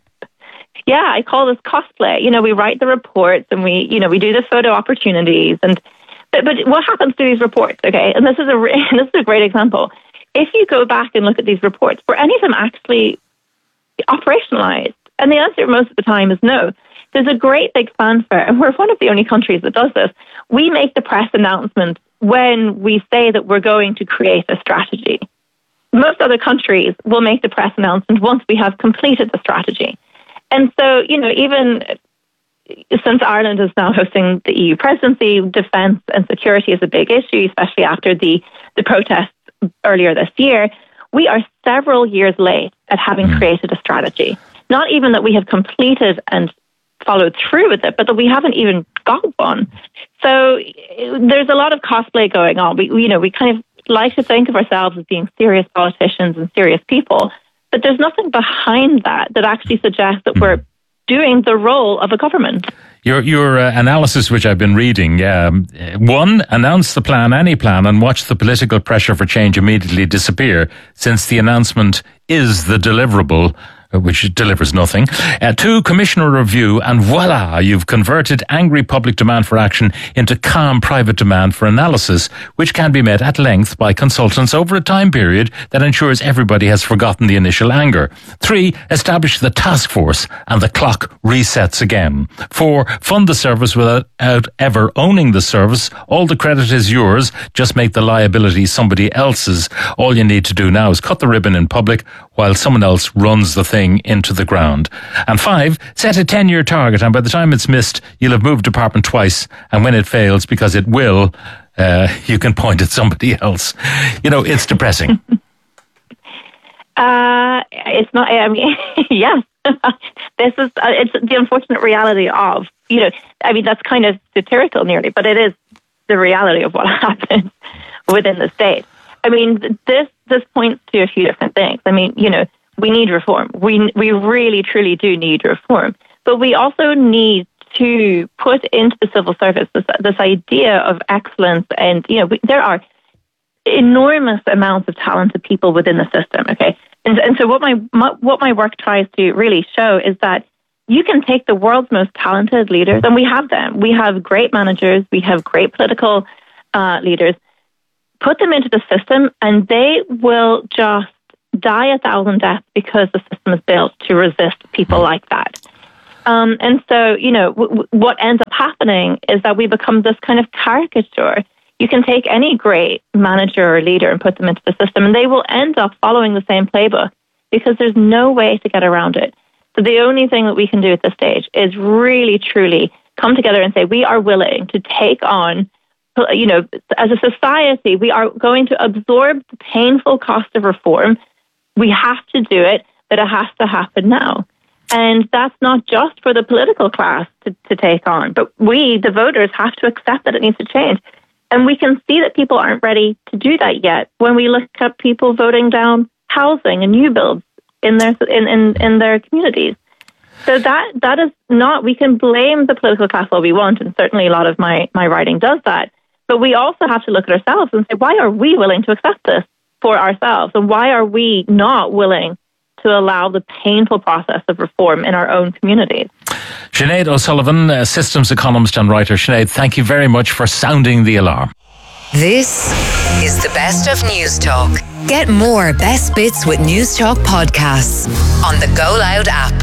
Yeah, I call this cosplay. You know, we write the reports and we, you know, we do the photo opportunities. And but, but what happens to these reports? Okay, and this is a this is a great example. If you go back and look at these reports, were any of them actually operationalized? And the answer most of the time is no. There's a great big fanfare, and we're one of the only countries that does this. We make the press announcement when we say that we're going to create a strategy. Most other countries will make the press announcement once we have completed the strategy. And so, you know, even since Ireland is now hosting the E U presidency, defence and security is a big issue, especially after the, the protests earlier this year. We are several years late at having created a strategy. Not even that we have completed and followed through with it, but that we haven't even got one. So there's a lot of cosplay going on. We, you know, we kind of like to think of ourselves as being serious politicians and serious people, but there's nothing behind that that actually suggests that we're doing the role of a government. Your your uh, analysis, which I've been reading, um, one, announce the plan, any plan, and watch the political pressure for change immediately disappear, since the announcement is the deliverable, which delivers nothing. Uh, two, commissioner review, and voila, you've converted angry public demand for action into calm private demand for analysis, which can be met at length by consultants over a time period that ensures everybody has forgotten the initial anger. Three, establish the task force and the clock resets again. Four, fund the service without ever owning the service. All the credit is yours. Just make the liability somebody else's. All you need to do now is cut the ribbon in public while someone else runs the thing into the ground. And five, set a ten-year target, and by the time it's missed, you'll have moved department twice, and when it fails, because it will, uh, you can point at somebody else. You know, it's depressing. uh, it's not, I mean, yes. This is, uh, it's the unfortunate reality of, you know, I mean, that's kind of satirical nearly, but it is the reality of what happens within the state. I mean, this this points to a few different things. I mean, you know, we need reform. We we really, truly do need reform. But we also need to put into the civil service this, this idea of excellence. And, you know, we, there are enormous amounts of talented people within the system, okay? And, and so what my, my what my work tries to really show is that you can take the world's most talented leaders, and we have them. We have great managers. We have great political uh, leaders. Put them into the system, and they will just die a thousand deaths because the system is built to resist people like that. Um, and so, you know, w- w- what ends up happening is that we become this kind of caricature. You can take any great manager or leader and put them into the system, and they will end up following the same playbook because there's no way to get around it. So the only thing that we can do at this stage is really, truly come together and say we are willing to take on, you know, as a society, we are going to absorb the painful cost of reform. We have to do it, but it has to happen now. And that's not just for the political class to, to take on, but we, the voters, have to accept that it needs to change. And we can see that people aren't ready to do that yet when we look at people voting down housing and new builds in their in, in, in their communities. So that that is not, we can blame the political class all we want, and certainly a lot of my, my writing does that. But we also have to look at ourselves and say, why are we willing to accept this for ourselves? And why are we not willing to allow the painful process of reform in our own communities? Sinead O'Sullivan, a systems economist and writer. Sinead, thank you very much for sounding the alarm. This is the Best of News Talk. Get more Best Bits with News Talk podcasts on the Go Loud app.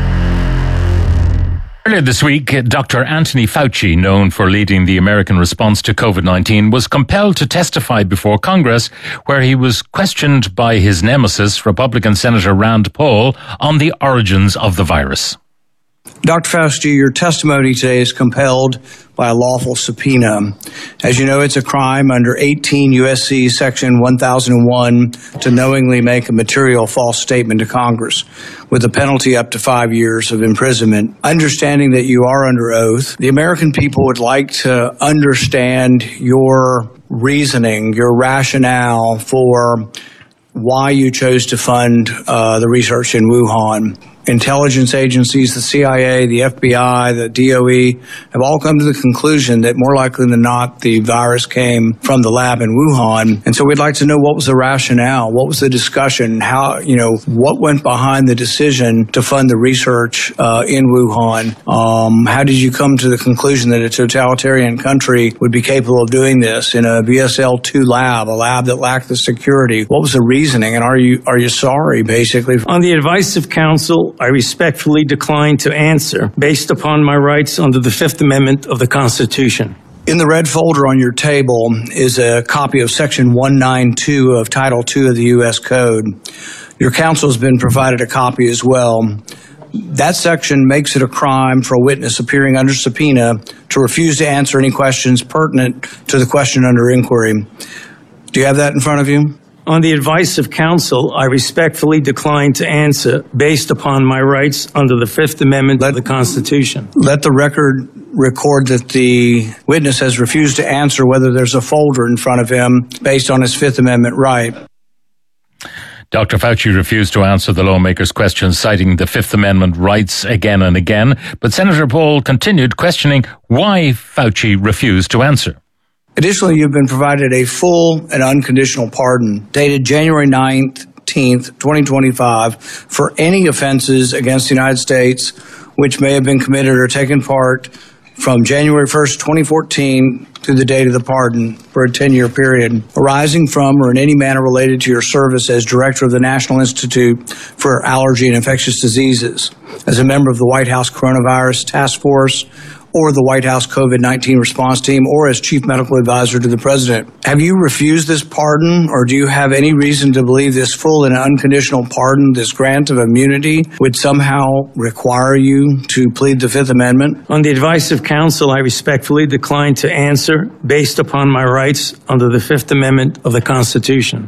Earlier this week, Doctor Anthony Fauci, known for leading the American response to COVID nineteen, was compelled to testify before Congress, where he was questioned by his nemesis, Republican Senator Rand Paul, on the origins of the virus. Doctor Fauci, your testimony today is compelled by a lawful subpoena. As you know, it's a crime under eighteen U S C Section one thousand one to knowingly make a material false statement to Congress, with a penalty up to five years of imprisonment. Understanding that you are under oath, the American people would like to understand your reasoning, your rationale for why you chose to fund uh, the research in Wuhan. Intelligence agencies, the C I A, the F B I, the D O E have all come to the conclusion that more likely than not the virus came from the lab in Wuhan. And so we'd like to know what was the rationale, what was the discussion, how, you know, what went behind the decision to fund the research uh, in Wuhan. Um, how did you come to the conclusion that a totalitarian country would be capable of doing this in a B S L two lab, a lab that lacked the security? What was the reasoning, and are you are you sorry, basically? On the advice of counsel, I respectfully decline to answer based upon my rights under the Fifth Amendment of the Constitution. In the red folder on your table is a copy of Section one ninety-two of Title two of the U S Code. Your counsel has been provided a copy as well. That section makes it a crime for a witness appearing under subpoena to refuse to answer any questions pertinent to the question under inquiry. Do you have that in front of you? On the advice of counsel, I respectfully decline to answer based upon my rights under the Fifth Amendment of the Constitution. Let the record record that the witness has refused to answer whether there's a folder in front of him based on his Fifth Amendment right. Doctor Fauci refused to answer the lawmaker's questions, citing the Fifth Amendment rights again and again. But Senator Paul continued questioning why Fauci refused to answer. Additionally, you've been provided a full and unconditional pardon dated January ninth, fifteenth, twenty twenty-five, for any offenses against the United States which may have been committed or taken part from January first, twenty fourteen to the date of the pardon for a ten-year period, arising from or in any manner related to your service as Director of the National Institute for Allergy and Infectious Diseases, as a member of the White House Coronavirus Task Force, or the White House COVID nineteen response team, or as Chief Medical Advisor to the President. Have you refused this pardon, or do you have any reason to believe this full and unconditional pardon, this grant of immunity, would somehow require you to plead the Fifth Amendment? On the advice of counsel, I respectfully decline to answer based upon my rights under the Fifth Amendment of the Constitution.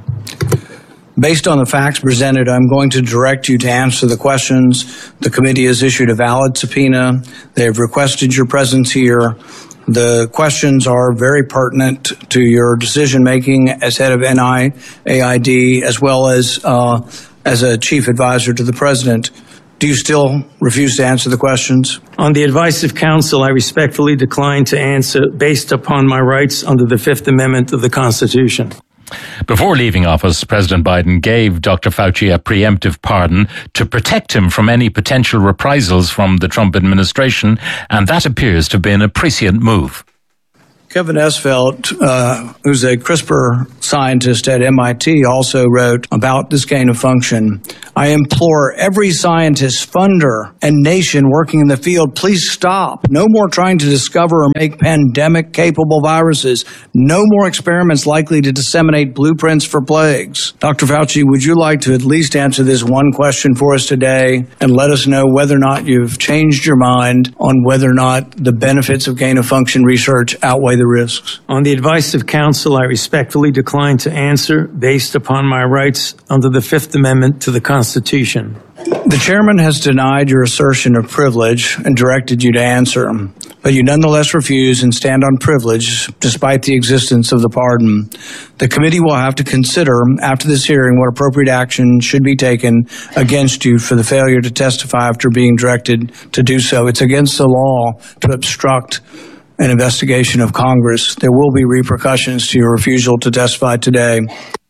Based on the facts presented, I'm going to direct you to answer the questions. The committee has issued a valid subpoena. They have requested your presence here. The questions are very pertinent to your decision-making as head of N I A I D, as well as uh, as a chief advisor to the president. Do you still refuse to answer the questions? On the advice of counsel, I respectfully decline to answer based upon my rights under the Fifth Amendment of the Constitution. Before leaving office, President Biden gave Doctor Fauci a preemptive pardon to protect him from any potential reprisals from the Trump administration, and that appears to have been a prescient move. Kevin Esvelt, uh, who's a CRISPR scientist at M I T, also wrote about this gain of function. I implore every scientist, funder, and nation working in the field, please stop. No more trying to discover or make pandemic-capable viruses. No more experiments likely to disseminate blueprints for plagues. Doctor Fauci, would you like to at least answer this one question for us today and let us know whether or not you've changed your mind on whether or not the benefits of gain-of-function research outweigh the risks? On the advice of counsel, I respectfully decline to answer based upon my rights under the Fifth Amendment to the Constitution. The chairman has denied your assertion of privilege and directed you to answer, but you nonetheless refuse and stand on privilege despite the existence of the pardon. The committee will have to consider after this hearing what appropriate action should be taken against you for the failure to testify after being directed to do so. It's against the law to obstruct an investigation of Congress. There will be repercussions to your refusal to testify today.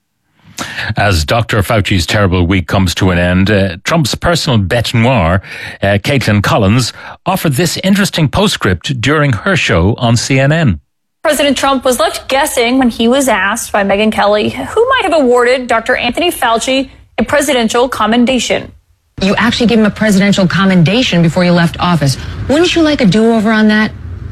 As Doctor Fauci's terrible week comes to an end, uh, Trump's personal bête noire, uh, Caitlin Collins, offered this interesting postscript during her show on C N N. President Trump was left guessing when he was asked by Megyn Kelly who might have awarded Doctor Anthony Fauci a presidential commendation. You actually gave him a presidential commendation before you left office. Wouldn't you like a do-over on that?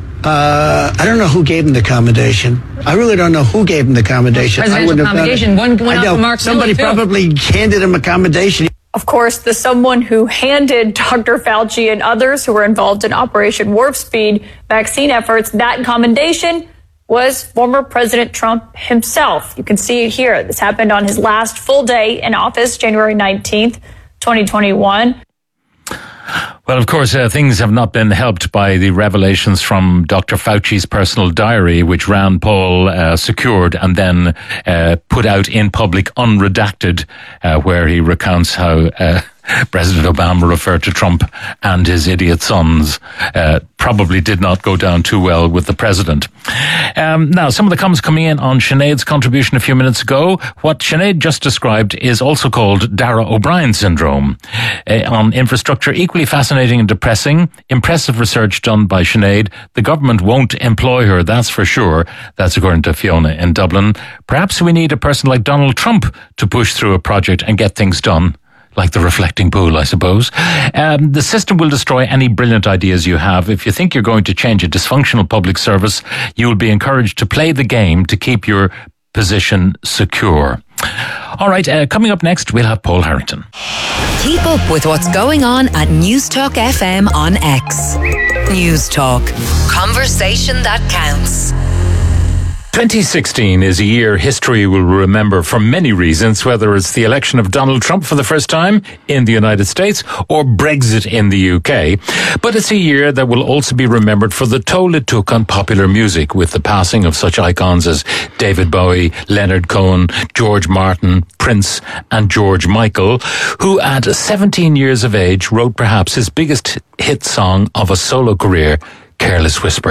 Uh, I don't know who gave him the commendation. I really don't know who gave him the commendation. Presidential I wouldn't have commendation. done it. One went I out know. to Mark Somebody Miller, too. probably handed him a commendation. Of course, the someone who handed Doctor Fauci and others who were involved in Operation Warp Speed vaccine efforts that commendation was former President Trump himself. You can see it here. This happened on his last full day in office, January nineteenth, twenty twenty-one. Well, of course, uh, things have not been helped by the revelations from Doctor Fauci's personal diary, which Rand Paul uh, secured and then uh, put out in public unredacted, uh, where he recounts how uh, President Obama referred to Trump and his idiot sons. Uh, probably did not go down too well with the president. Um, now, some of the comments coming in on Sinead's contribution a few minutes ago. What Sinead just described is also called Dara O'Brien syndrome. Uh, on infrastructure, equally fascinating and depressing. Impressive research done by Sinead. The government won't employ her, that's for sure. That's according to Fiona in Dublin. Perhaps we need a person like Donald Trump to push through a project and get things done. Like the reflecting pool, I suppose. Um, the system will destroy any brilliant ideas you have. If you think you're going to change a dysfunctional public service, you will be encouraged to play the game to keep your position secure. All right, uh, coming up next, we'll have Paul Harrington. Keep up with what's going on at Newstalk F M on X. Newstalk. Conversation that counts. twenty sixteen is a year history will remember for many reasons, whether it's the election of Donald Trump for the first time in the United States or Brexit in the U K. But it's a year that will also be remembered for the toll it took on popular music, with the passing of such icons as David Bowie, Leonard Cohen, George Martin, Prince, and George Michael, who at seventeen years of age wrote perhaps his biggest hit song of a solo career, Careless Whisper.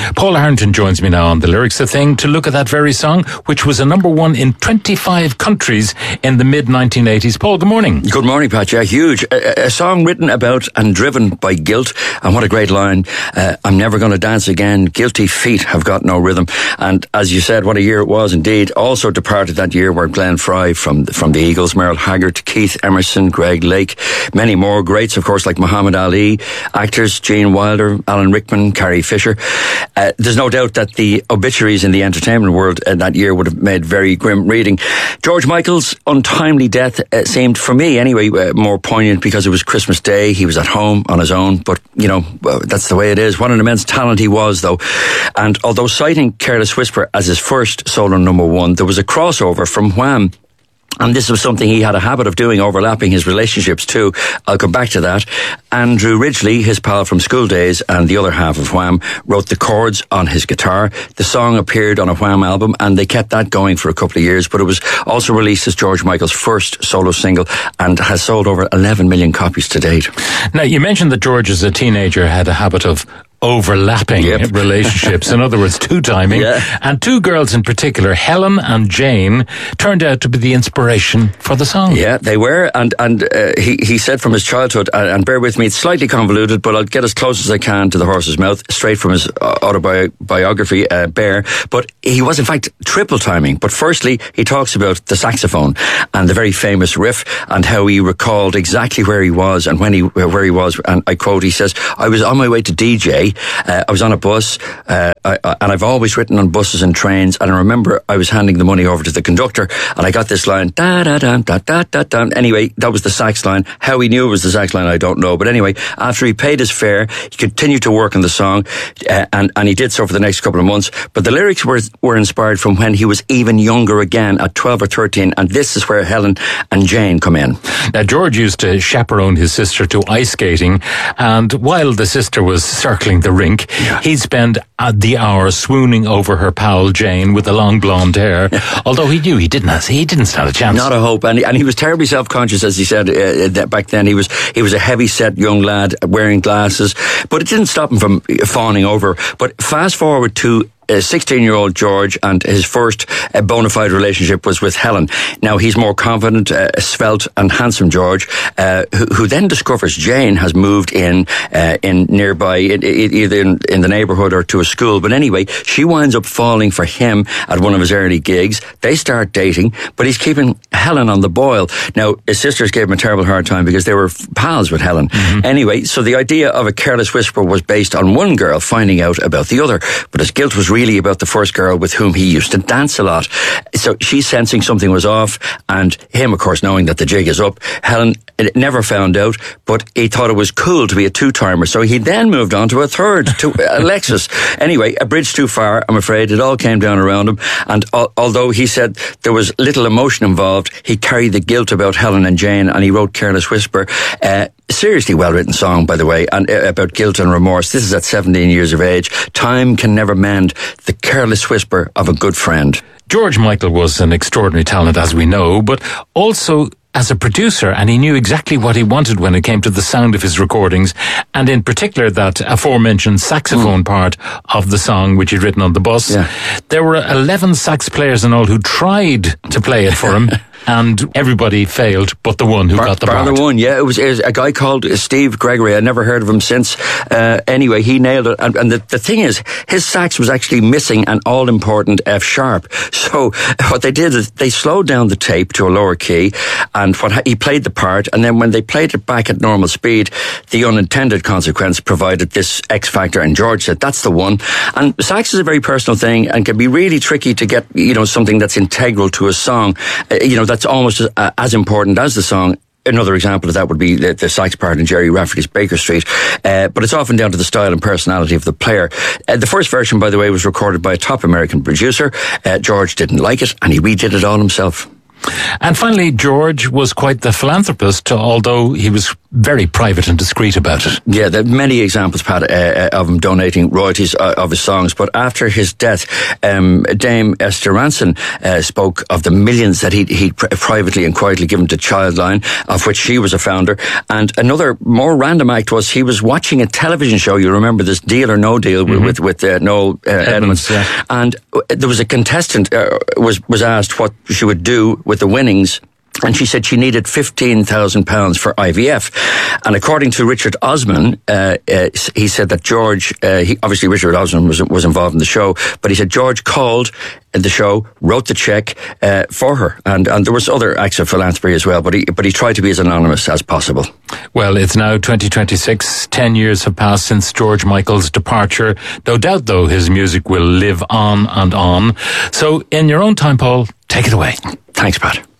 Paul Harrington joins me now on the Lyrics of Thing to look at that very song, which was a number one in twenty-five countries in the mid nineteen eighties. Paul, good morning. Good morning, Pat. Yeah, huge. A, a song written about and driven by guilt. And what a great line. Uh, I'm never going to dance again. Guilty feet have got no rhythm. And as you said, what a year it was indeed. Also departed that year were Glenn Fry from, from the Eagles, Merle Haggard, Keith Emerson, Greg Lake, many more greats, of course, like Muhammad Ali, actors, Gene Wilder, Alan Rickman, Carrie Fisher. Uh, there's no doubt that the obituaries in the entertainment world uh, that year would have made very grim reading. George Michael's untimely death uh, seemed, for me anyway, uh, more poignant because it was Christmas Day. He was at home on his own, but, you know, uh, that's the way it is. What an immense talent he was, though. And although citing Careless Whisper as his first solo number one, there was a crossover from Wham. And this was something he had a habit of doing, overlapping his relationships too. I'll come back to that. Andrew Ridgeley, his pal from school days and the other half of Wham, wrote the chords on his guitar. The song appeared on a Wham album and they kept that going for a couple of years, but it was also released as George Michael's first solo single and has sold over eleven million copies to date. Now, you mentioned that George as a teenager had a habit of overlapping yep. relationships, in other words, two-timing. Yeah. And two girls in particular, Helen and Jane, turned out to be the inspiration for the song. Yeah, they were. And and uh, he, he said from his childhood, and, and bear with me, it's slightly convoluted, but I'll get as close as I can to the horse's mouth, straight from his autobiography, uh, Bear. But he was, in fact, triple-timing. But firstly, he talks about the saxophone and the very famous riff and how he recalled exactly where he was and when he where he was. And I quote, he says, I was on my way to D J. Uh, I was on a bus, uh, I, I, and I've always written on buses and trains. And I remember I was handing the money over to the conductor, and I got this line, da da da da da da da. Anyway, that was the sax line. How he knew it was the sax line, I don't know. But anyway, after he paid his fare, he continued to work on the song, uh, and and he did so for the next couple of months. But the lyrics were were inspired from when he was even younger again, at twelve or thirteen, and this is where Helen and Jane come in. Now, George used to chaperone his sister to ice skating, and while the sister was circling the rink, yeah. he'd spend uh, the hour swooning over her pal Jane with the long blonde hair, although he knew he didn't have, he didn't stand a chance. Not a hope. And he, and he was terribly self-conscious, as he said uh, that back then. He was he was a heavy-set young lad wearing glasses, but it didn't stop him from fawning over. But fast forward to a sixteen-year-old George, and his first uh, bona fide relationship was with Helen. Now, he's more confident, uh, svelte and handsome George, uh, who, who then discovers Jane has moved in uh, in nearby, in, either in, in the neighbourhood or to a school. But anyway, she winds up falling for him at one of his early gigs. They start dating, but he's keeping Helen on the boil. Now, his sisters gave him a terrible hard time because they were pals with Helen. Mm-hmm. Anyway, so the idea of a Careless Whisper was based on one girl finding out about the other, but his guilt was really about the first girl with whom he used to dance a lot. So she's sensing something was off, and him, of course, knowing that the jig is up. Helen never found out, but he thought it was cool to be a two-timer, so he then moved on to a third, to Alexis. Anyway, a bridge too far, I'm afraid. It all came down around him, and al- although he said there was little emotion involved, he carried the guilt about Helen and Jane, and he wrote Careless Whisper. Uh, seriously well-written song, by the way, and uh, about guilt and remorse. This is at seventeen years of age. Time can never mend the careless whisper of a good friend. George Michael was an extraordinary talent, as we know, but also as a producer, and he knew exactly what he wanted when it came to the sound of his recordings, and in particular that aforementioned saxophone mm. part of the song which he'd written on the bus. Yeah. There were eleven sax players in all who tried to play it for him. And everybody failed, but the one who bar, got the bar part. the one, yeah. It was, it was a guy called Steve Gregory. I'd never heard of him since. Uh, anyway, he nailed it. And, and the, the thing is, his sax was actually missing an all-important F sharp. So what they did is they slowed down the tape to a lower key, and what he played the part, and then when they played it back at normal speed, the unintended consequence provided this X factor. And George said, that's the one. And sax is a very personal thing and can be really tricky to get, you know, something that's integral to a song. Uh, you know, that's almost as, uh, as important as the song. Another example of that would be the, the sax part in Jerry Rafferty's Baker Street. Uh, but it's often down to the style and personality of the player. Uh, the first version, by the way, was recorded by a top American producer. Uh, George didn't like it, and he redid it all himself. And finally, George was quite the philanthropist, although he was very private and discreet about it. Yeah, there are many examples, Pat, uh, of him donating royalties uh, of his songs. But after his death, um, Dame Esther Ranson uh, spoke of the millions that he'd, he'd pr- privately and quietly given to Childline, of which she was a founder. And another more random act was he was watching a television show. You remember this Deal or No Deal mm-hmm. with with uh, Noel uh, Edmonds, Edmonds yeah. and there was a contestant uh, was was asked what she would do with the winnings. And she said she needed fifteen thousand pounds for I V F. And according to Richard Osman, uh, uh, he said that George, uh, he, obviously Richard Osman was, was involved in the show, but he said George called the show, wrote the cheque uh, for her. And, and there was other acts of philanthropy as well, but he, but he tried to be as anonymous as possible. Well, it's now twenty twenty-six. Ten years have passed since George Michael's departure. No doubt, though, his music will live on and on. So in your own time, Paul, take it away. Thanks, Pat.